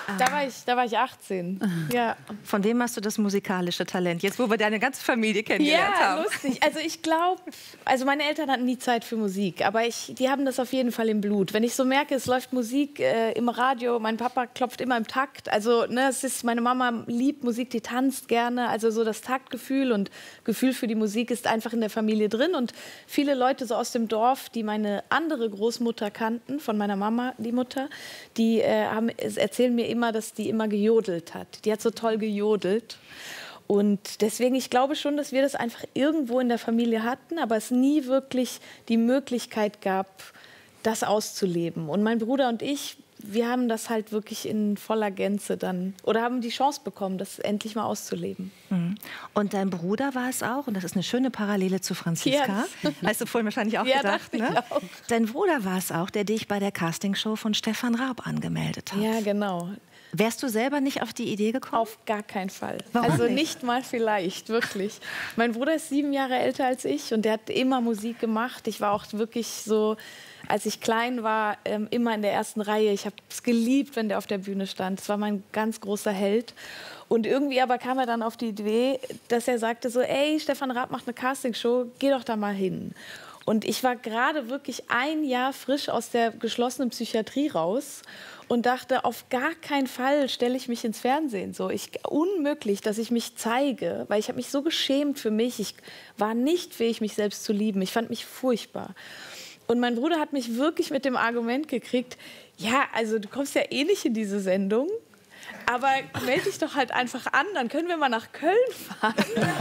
Da war ich 18. Ja. Von wem hast du das musikalische Talent? Jetzt, wo wir deine ganze Familie kennengelernt haben. Ja, lustig. Also ich glaube, meine Eltern hatten nie Zeit für Musik, aber die haben das auf jeden Fall im Blut. Wenn ich so merke, es läuft Musik im Radio, mein Papa klopft immer im Takt. Also meine Mama liebt Musik, die tanzt gerne. Also so das Taktgefühl und Gefühl für die Musik ist einfach in der Familie drin. Und viele Leute so aus dem Dorf, die meine andere Großmutter kannten, von meiner Mama, die Mutter, die erzählen mir immer, dass die immer gejodelt hat. Die hat so toll gejodelt. Und deswegen, ich glaube schon, dass wir das einfach irgendwo in der Familie hatten, aber es nie wirklich die Möglichkeit gab, das auszuleben. Und mein Bruder und ich, wir haben das halt wirklich in voller Gänze dann, oder haben die Chance bekommen, das endlich mal auszuleben. Und dein Bruder war es auch, und das ist eine schöne Parallele zu Franziska, hast du vorhin wahrscheinlich auch gedacht, ne? Auch. Dein Bruder war es auch, der dich bei der Castingshow von Stefan Raab angemeldet hat. Ja, genau. Wärst du selber nicht auf die Idee gekommen? Auf gar keinen Fall. Warum also nicht? Nicht mal vielleicht, wirklich. Mein Bruder ist 7 Jahre älter als ich und der hat immer Musik gemacht. Ich war auch wirklich so, als ich klein war, immer in der ersten Reihe. Ich habe es geliebt, wenn der auf der Bühne stand. Das war mein ganz großer Held. Und irgendwie aber kam er dann auf die Idee, dass er sagte so, ey, Stefan Raab macht eine Castingshow, geh doch da mal hin. Und ich war gerade wirklich 1 Jahr frisch aus der geschlossenen Psychiatrie raus und dachte, auf gar keinen Fall stelle ich mich ins Fernsehen. Unmöglich, dass ich mich zeige, weil ich habe mich so geschämt für mich. Ich war nicht fähig, mich selbst zu lieben. Ich fand mich furchtbar. Und mein Bruder hat mich wirklich mit dem Argument gekriegt, ja, also du kommst ja eh nicht in diese Sendung, aber melde dich doch halt einfach an, dann können wir mal nach Köln fahren.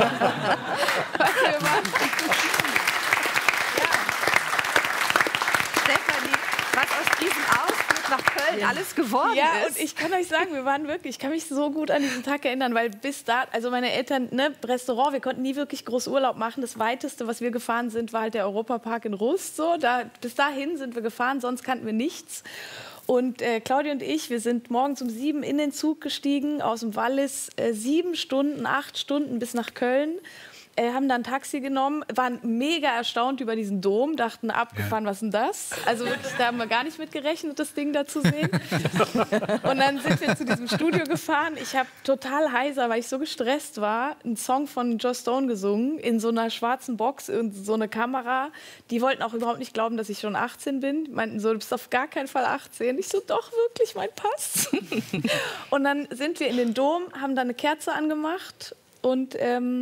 Stefanie, was aus diesem Ausflug nach Köln alles geworden ja, ist. Und ich kann euch sagen, ich kann mich so gut an diesen Tag erinnern, weil bis da, also meine Eltern, Restaurant, wir konnten nie wirklich groß Urlaub machen. Das Weiteste, was wir gefahren sind, war halt der Europapark in Rust. So. Bis dahin sind wir gefahren, sonst kannten wir nichts. Und Claudia und ich, wir sind morgens um 7 in den Zug gestiegen, aus dem Wallis, 7 Stunden, 8 Stunden bis nach Köln. Haben dann ein Taxi genommen, waren mega erstaunt über diesen Dom, dachten, abgefahren, was ist denn das? Also wirklich, da haben wir gar nicht mit gerechnet, das Ding da zu sehen. Und dann sind wir zu diesem Studio gefahren. Ich habe total heiser, weil ich so gestresst war, einen Song von Joss Stone gesungen, in so einer schwarzen Box und so eine Kamera. Die wollten auch überhaupt nicht glauben, dass ich schon 18 bin. Die meinten so, du bist auf gar keinen Fall 18. Ich so, doch, wirklich, mein Pass. Und dann sind wir in den Dom, haben da eine Kerze angemacht und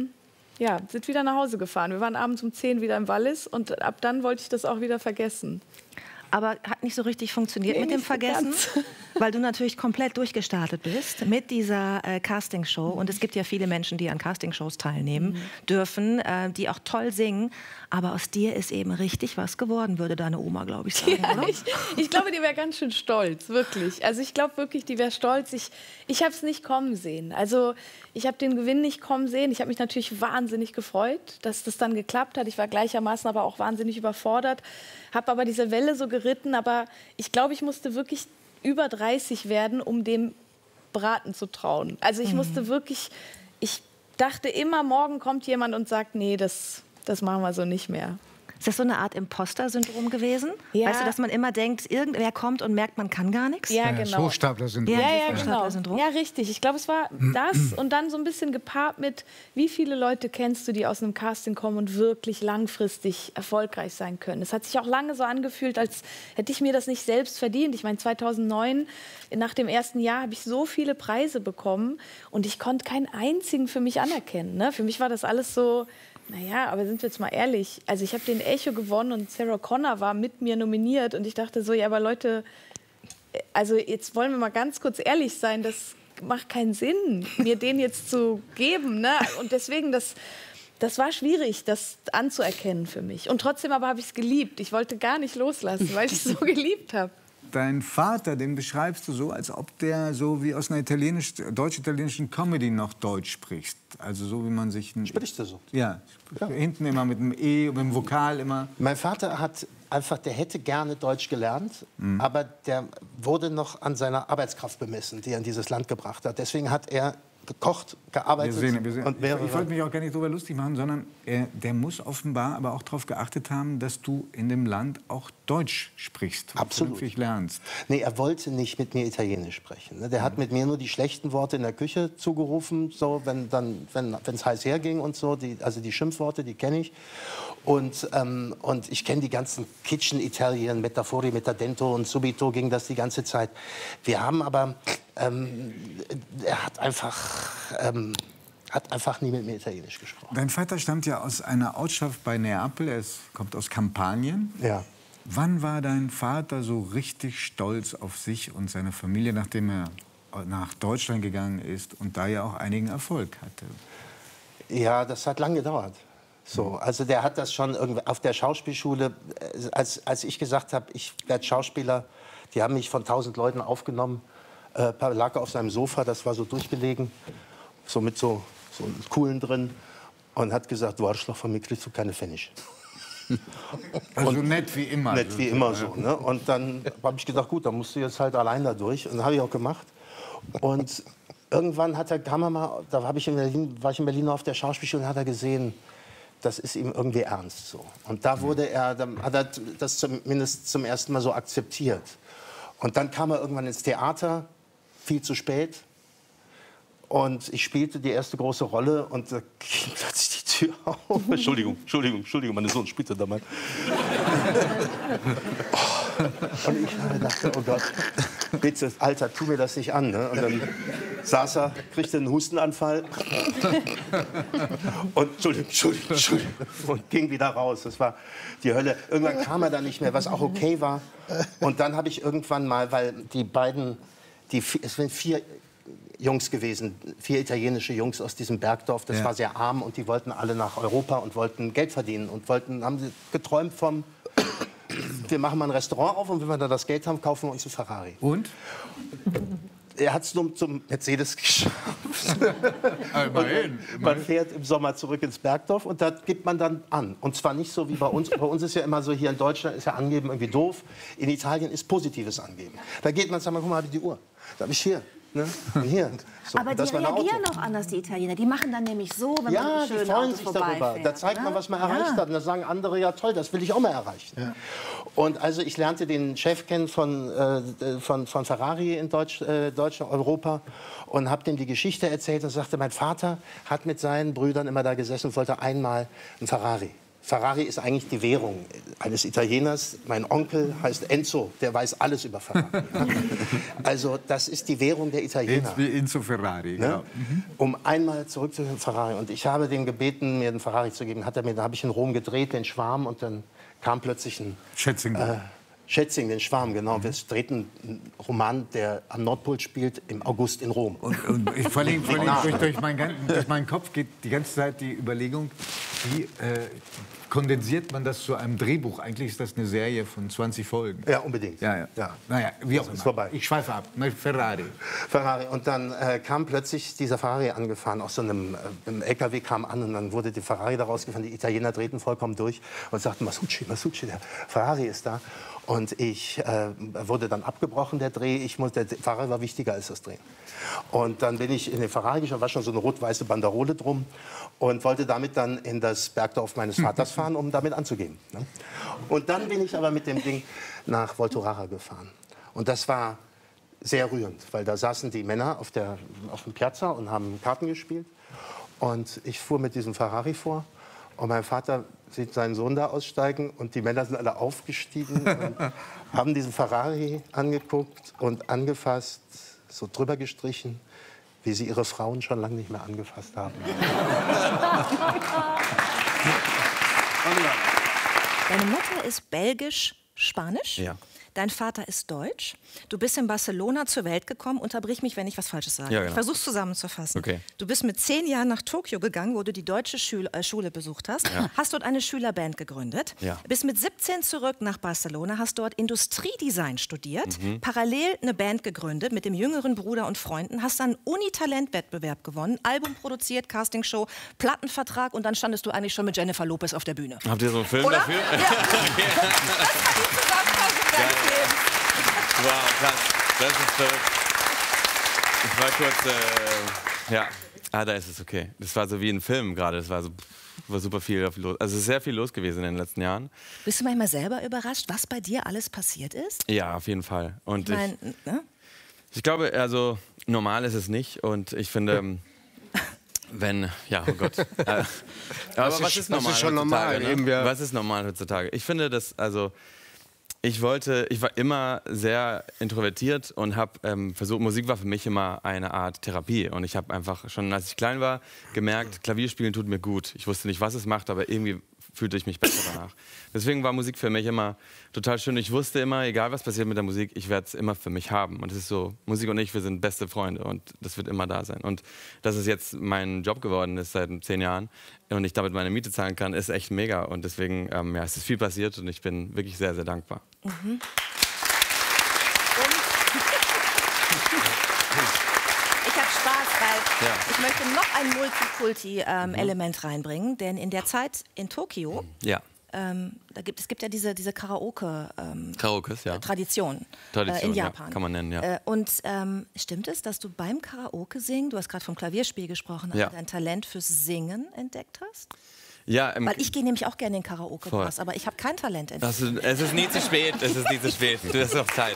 sind wieder nach Hause gefahren. Wir waren abends um 10 wieder im Wallis und ab dann wollte ich das auch wieder vergessen. Aber hat nicht so richtig funktioniert mit dem Vergessen, weil du natürlich komplett durchgestartet bist mit dieser Castingshow. Und es gibt ja viele Menschen, die an Castingshows teilnehmen dürfen, die auch toll singen. Aber aus dir ist eben richtig was geworden, würde deine Oma, glaube ich, sagen, oder? Ich glaube, die wäre ganz schön stolz, wirklich. Also ich glaube wirklich, die wäre stolz. Ich habe es nicht kommen sehen. Also ich habe den Gewinn nicht kommen sehen. Ich habe mich natürlich wahnsinnig gefreut, dass das dann geklappt hat. Ich war gleichermaßen aber auch wahnsinnig überfordert, habe aber diese Welle so geritten. Aber ich glaube, ich musste wirklich über 30 werden, um dem Braten zu trauen. Also ich musste wirklich, ich dachte immer, morgen kommt jemand und sagt, nee, das machen wir so nicht mehr. Ist das so eine Art Imposter-Syndrom gewesen? Ja. Weißt du, dass man immer denkt, irgendwer kommt und merkt, man kann gar nichts? Ja, genau. Hochstapler-Syndrom. Ja, genau. Ja, richtig. Ich glaube, es war das und dann so ein bisschen gepaart mit, wie viele Leute kennst du, die aus einem Casting kommen und wirklich langfristig erfolgreich sein können. Es hat sich auch lange so angefühlt, als hätte ich mir das nicht selbst verdient. Ich meine, 2009, nach dem ersten Jahr, habe ich so viele Preise bekommen und ich konnte keinen einzigen für mich anerkennen. Ne? Für mich war das alles so... Naja, aber sind wir jetzt mal ehrlich, also ich habe den Echo gewonnen und Sarah Connor war mit mir nominiert und ich dachte so, ja, aber Leute, also jetzt wollen wir mal ganz kurz ehrlich sein, das macht keinen Sinn, mir den jetzt zu geben, ne? Und deswegen, das war schwierig, das anzuerkennen für mich. Und trotzdem aber habe ich es geliebt. Ich wollte gar nicht loslassen, weil ich es so geliebt habe. Dein Vater, den beschreibst du so, als ob der so wie aus einer deutsch-italienischen Comedy noch Deutsch spricht. Also so, wie man sich... Sprichst du so? Ja, hinten immer mit dem E, mit dem Vokal immer. Mein Vater hat einfach, der hätte gerne Deutsch gelernt, aber der wurde noch an seiner Arbeitskraft bemessen, die er in dieses Land gebracht hat. Deswegen hat er gekocht, gearbeitet. Wir sehen. Und ich wollte mich auch gar nicht darüber lustig machen, sondern der muss offenbar aber auch darauf geachtet haben, dass du in dem Land auch Deutsch sprichst. Absolut. Und lernst. Nee, er wollte nicht mit mir Italienisch sprechen. Ne? Der hat mit mir nur die schlechten Worte in der Küche zugerufen, so, wenn es heiß herging und so. Also die Schimpfworte, die kenne ich. Und ich kenne die ganzen Kitchen-Italien, Metafori, Metadento und Subito ging das die ganze Zeit. Wir haben aber, er hat einfach nie mit mir Italienisch gesprochen. Dein Vater stammt ja aus einer Ortschaft bei Neapel, er kommt aus Kampanien. Ja. Wann war dein Vater so richtig stolz auf sich und seine Familie, nachdem er nach Deutschland gegangen ist und da ja auch einigen Erfolg hatte? Ja, das hat lange gedauert. So, also der hat das schon irgendwie auf der Schauspielschule, als ich gesagt habe, ich werde Schauspieler, die haben mich von 1000 Leuten aufgenommen, lag auf seinem Sofa, das war so durchgelegen, so mit so Kugeln drin und hat gesagt, du Arschloch, von mir kriegst du keine Pfennig. Also nett wie immer. Nett wie immer so. Ne? Und dann habe ich gedacht, gut, dann musst du jetzt halt allein da durch. Und das habe ich auch gemacht. Und irgendwann war ich in Berlin auf der Schauspielschule und hat er gesehen, das ist ihm irgendwie ernst so. Und da hat er das zumindest zum ersten Mal so akzeptiert. Und dann kam er irgendwann ins Theater, viel zu spät. Und ich spielte die erste große Rolle und da ging plötzlich die Tür auf. Entschuldigung, mein Sohn spielte da mal. Und ich dachte, oh Gott, bitte, Alter, tu mir das nicht an. Ne? Und dann saß er, kriegte einen Hustenanfall und Entschuldigung, und ging wieder raus. Das war die Hölle. Irgendwann kam er dann nicht mehr, was auch okay war. Und dann habe ich irgendwann mal, weil es sind 4 Jungs gewesen, 4 italienische Jungs aus diesem Bergdorf. Das war sehr arm und die wollten alle nach Europa und wollten Geld verdienen und haben sie geträumt vom, wir machen mal ein Restaurant auf und wenn wir da das Geld haben, kaufen wir uns einen Ferrari. Und? Er hat es nur zum Mercedes geschafft. Immerhin. Man fährt im Sommer zurück ins Bergdorf und da gibt man dann an. Und zwar nicht so wie bei uns. Bei uns ist ja immer so, hier in Deutschland ist ja Angeben irgendwie doof. In Italien ist positives Angeben. Da geht man und sagt, guck mal, habe ich die Uhr. Da habe ich hier. Ne? Und hier. So, aber die reagieren noch anders, die Italiener. Die machen dann nämlich so, wenn man so schön die freuen sich darüber. Da zeigt man, was man erreicht hat. Und da sagen andere, ja toll, das will ich auch mal erreichen. Ja. Und also ich lernte den Chef kennen von Ferrari in Deutschland, Europa. Und habe dem die Geschichte erzählt und sagte, mein Vater hat mit seinen Brüdern immer da gesessen und wollte einmal einen Ferrari. Ferrari ist eigentlich die Währung eines Italieners. Mein Onkel heißt Enzo, der weiß alles über Ferrari. Also das ist die Währung der Italiener. Enzo Ferrari, ne? Genau. Um einmal zurück zu dem Ferrari. Und ich habe den gebeten, mir einen Ferrari zu geben. Da habe ich in Rom gedreht, den Schwarm, und dann kam plötzlich ein... Schätzing, den Schwarm, genau. Wir drehten einen Roman, der am Nordpol spielt, im August in Rom. Und vor allem durch meinen Kopf geht die ganze Zeit die Überlegung, wie kondensiert man das zu einem Drehbuch? Eigentlich ist das eine Serie von 20 Folgen. Ja, unbedingt. Ja. Naja, wie auch immer. Ist vorbei. Ich schweife ab. Ferrari. Und dann kam plötzlich dieser Ferrari angefahren, aus so einem LKW kam an und dann wurde die Ferrari da rausgefahren. Die Italiener drehten vollkommen durch und sagten, Masucci, der Ferrari ist da. Und ich wurde dann abgebrochen, der Dreh. Der Ferrari war wichtiger als das Drehen. Und dann bin ich in den Ferrari geschaut, war schon so eine rot-weiße Banderole drum und wollte damit dann in das Bergdorf meines Vaters fahren, um damit anzugeben. Ne? Und dann bin ich aber mit dem Ding nach Volturara gefahren. Und das war sehr rührend, weil da saßen die Männer auf dem Piazza und haben Karten gespielt. Und ich fuhr mit diesem Ferrari vor. Und mein Vater sieht seinen Sohn da aussteigen und die Männer sind alle aufgestiegen und haben diesen Ferrari angeguckt und angefasst, so drüber gestrichen, wie sie ihre Frauen schon lange nicht mehr angefasst haben. Deine Mutter ist belgisch-spanisch. Ja. Dein Vater ist deutsch. Du bist in Barcelona zur Welt gekommen. Unterbrich mich, wenn ich was Falsches sage. Ja, genau. Ich versuch's zusammenzufassen. Okay. Du bist mit 10 Jahren nach Tokio gegangen, wo du die deutsche Schule besucht hast. Ja. Hast dort eine Schülerband gegründet. Ja. Bist mit 17 zurück nach Barcelona, hast dort Industriedesign studiert. Parallel eine Band gegründet mit dem jüngeren Bruder und Freunden. Hast dann einen Uni-Talent-Wettbewerb gewonnen. Album produziert, Castingshow, Plattenvertrag. Und dann standest du eigentlich schon mit Jennifer Lopez auf der Bühne. Habt ihr so einen Film Oder? dafür? Ja. Das war die Zusammenfassung deines Lebens. Wow, krass. Das ist verrückt. Ich war kurz Ja, da ist es okay. Das war so wie ein Film gerade. Das war super viel los. Also es ist sehr viel los gewesen in den letzten Jahren. Bist du manchmal selber überrascht, was bei dir alles passiert ist? Ja, auf jeden Fall. Und ne? ich glaube, also normal ist es nicht. Und ich finde, oh Gott. Aber was ist normal schon heutzutage? normal, Ne? Was ist normal heutzutage? Ich finde, ich war immer sehr introvertiert und habe versucht, Musik war für mich immer eine Art Therapie. Und ich habe einfach schon, als ich klein war, gemerkt, Klavierspielen tut mir gut. Ich wusste nicht, was es macht, aber irgendwie fühlte ich mich besser danach. Deswegen war Musik für mich immer total schön. Ich wusste immer, egal was passiert mit der Musik, ich werde es immer für mich haben. Und es ist so, Musik und ich, wir sind beste Freunde und das wird immer da sein. Und dass es jetzt mein Job geworden ist seit 10 Jahren und ich damit meine Miete zahlen kann, ist echt mega. Und deswegen, es ist viel passiert und ich bin wirklich sehr, sehr dankbar. Mhm. Ich habe Spaß, weil ich möchte noch ein Multikulti-Element reinbringen, denn in der Zeit in Tokio, es gibt ja diese Karaoke-Tradition in Japan. Kann man nennen, ja. Und stimmt es, dass du beim Karaoke-Singen, du hast gerade vom Klavierspiel gesprochen, dein Talent fürs Singen entdeckt hast? Ja, weil ich gehe nämlich auch gerne in den Karaoke-Bars, aber ich habe kein Talent entdeckt. Es ist nie zu spät, Du hast noch Zeit.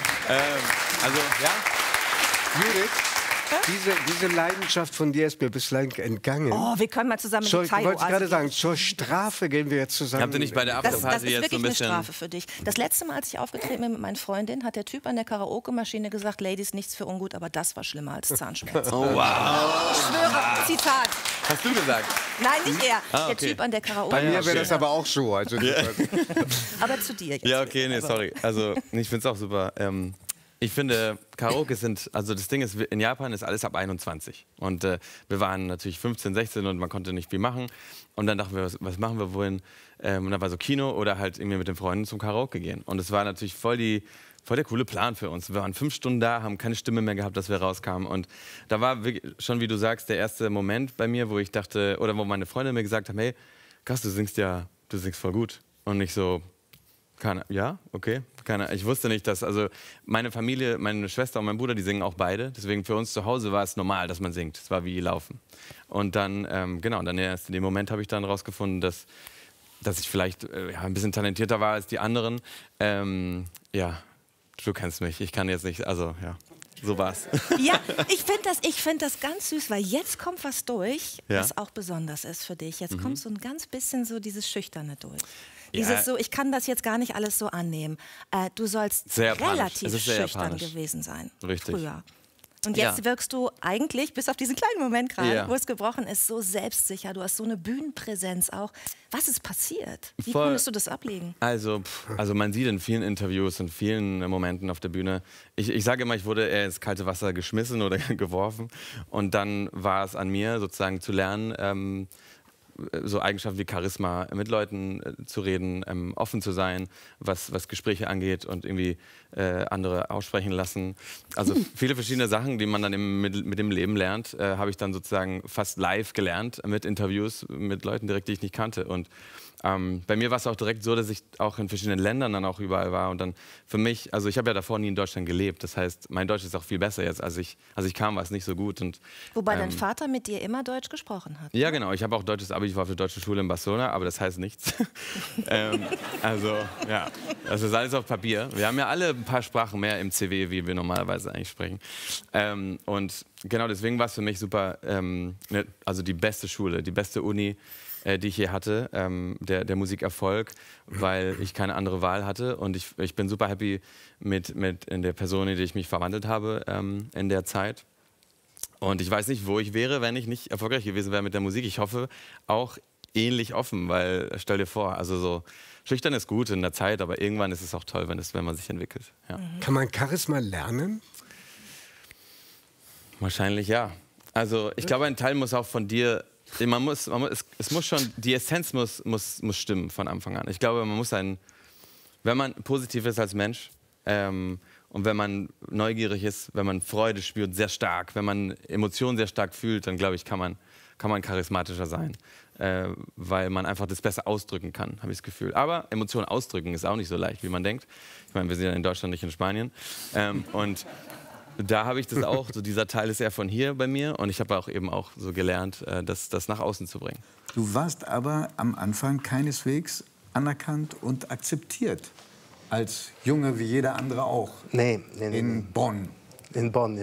Judith, diese Leidenschaft von dir ist mir bislang entgangen. Oh, wir können mal zusammen Ich wollte gerade sagen, zur Strafe gehen wir jetzt zusammen. Habt ihr nicht bei der Afterparty jetzt so ein bisschen... Das ist wirklich eine Strafe für dich. Das letzte Mal, als ich aufgetreten bin mit meiner Freundin, hat der Typ an der Karaoke-Maschine gesagt, Ladies, nichts für ungut, aber das war schlimmer als Zahnschmerzen. Oh, wow. Ich schwöre, Zitat. Hast du gesagt? Nein, nicht er. Der Typ an der Karaoke-Maschine. Bei mir wäre das aber auch so. Also aber zu dir jetzt. Ja, okay, nee, sorry. Also, ich finde es auch super. Ich finde, Karaoke das Ding ist, in Japan ist alles ab 21. Und wir waren natürlich 15, 16 und man konnte nicht viel machen. Und dann dachten wir, was machen wir wohin? Und dann war so Kino oder halt irgendwie mit den Freunden zum Karaoke gehen. Und es war natürlich voll der coole Plan für uns. Wir waren 5 Stunden da, haben keine Stimme mehr gehabt, dass wir rauskamen. Und da war schon, wie du sagst, der erste Moment bei mir, wo ich dachte, oder wo meine Freunde mir gesagt haben, hey, krass, du singst voll gut. Und ich so... Ja, okay. Ich wusste nicht, dass, also meine Familie, meine Schwester und mein Bruder, die singen auch beide. Deswegen für uns zu Hause war es normal, dass man singt. Es war wie Laufen. Und dann, dann erst in dem Moment habe ich dann rausgefunden, dass ich vielleicht ein bisschen talentierter war als die anderen. Du kennst mich. Ich kann jetzt nicht, so war's. Ja, ich find das ganz süß, weil jetzt kommt was durch, was auch besonders ist für dich. Jetzt kommt so ein ganz bisschen so dieses Schüchterne durch. Ich kann das jetzt gar nicht alles so annehmen. Du sollst relativ schüchtern gewesen sein. Richtig. Früher. Und jetzt wirkst du eigentlich, bis auf diesen kleinen Moment gerade, wo es gebrochen ist, so selbstsicher. Du hast so eine Bühnenpräsenz auch. Was ist passiert? Wie konntest du das ablegen? Also man sieht in vielen Interviews und vielen Momenten auf der Bühne, ich sage immer, ich wurde eher ins kalte Wasser geschmissen oder geworfen. Und dann war es an mir, sozusagen zu lernen, so Eigenschaften wie Charisma, mit Leuten zu reden, offen zu sein, was Gespräche angeht und irgendwie andere aussprechen lassen. Also viele verschiedene Sachen, die man dann mit dem Leben lernt, habe ich dann sozusagen fast live gelernt mit Interviews mit Leuten direkt, die ich nicht kannte. Und bei mir war es auch direkt so, dass ich auch in verschiedenen Ländern dann auch überall war und dann für mich, also ich habe ja davor nie in Deutschland gelebt, das heißt, mein Deutsch ist auch viel besser jetzt, als ich kam, war es nicht so gut. Und, wobei dein Vater mit dir immer Deutsch gesprochen hat. Ja, genau, ich habe auch deutsches Abi, ich war auf der deutschen Schule in Barcelona, aber das heißt nichts. Das ist alles auf Papier. Wir haben ja alle ein paar Sprachen mehr im CW, wie wir normalerweise eigentlich sprechen. Und genau deswegen war es für mich super, also die beste Schule, die beste Uni, die ich hier hatte, der Musikerfolg, weil ich keine andere Wahl hatte und ich bin super happy mit in der Person, in die ich mich verwandelt habe in der Zeit. Und ich weiß nicht, wo ich wäre, wenn ich nicht erfolgreich gewesen wäre mit der Musik. Ich hoffe auch ähnlich offen, weil stell dir vor, also so schüchtern ist gut in der Zeit, aber irgendwann ist es auch toll, wenn man sich entwickelt. Ja. Kann man Charisma lernen? Wahrscheinlich ja. Also ich glaube, ein Teil muss auch von dir. Es muss schon, die Essenz muss stimmen von Anfang an. Ich glaube, wenn man positiv ist als Mensch und wenn man neugierig ist, wenn man Freude spürt, sehr stark, wenn man Emotionen sehr stark fühlt, dann glaube ich, kann man charismatischer sein, weil man einfach das besser ausdrücken kann, habe ich das Gefühl. Aber Emotionen ausdrücken ist auch nicht so leicht, wie man denkt. Ich meine, wir sind ja in Deutschland, nicht in Spanien. da habe ich das auch, so dieser Teil ist eher von hier bei mir und ich habe auch eben auch so gelernt, das nach außen zu bringen. Du warst aber am Anfang keineswegs anerkannt und akzeptiert als Junge wie jeder andere auch. Nee. In Bonn. In Bonn, ja.